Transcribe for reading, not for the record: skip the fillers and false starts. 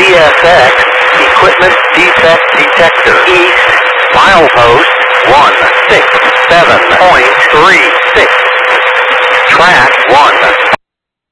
CSX Equipment Defect Detector. East, milepost 167.36. Track 1.